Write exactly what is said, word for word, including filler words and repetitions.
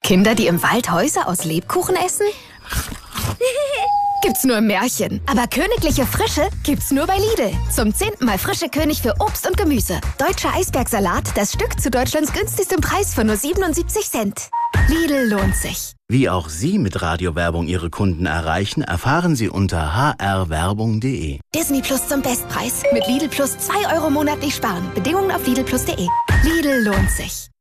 Kinder, die im Wald Häuser aus Lebkuchen essen? Gibt's nur im Märchen. Aber königliche Frische gibt's nur bei Lidl. Zum zehnten Mal frische König für Obst und Gemüse. Deutscher Eisbergsalat, das Stück zu Deutschlands günstigstem Preis von nur siebenundsiebzig Cent. Lidl lohnt sich. Wie auch Sie mit Radiowerbung Ihre Kunden erreichen, erfahren Sie unter h r werbung punkt d e. Disney Plus zum Bestpreis. Mit Lidl Plus zwei Euro monatlich sparen. Bedingungen auf lidl plus punkt d e. Lidl lohnt sich.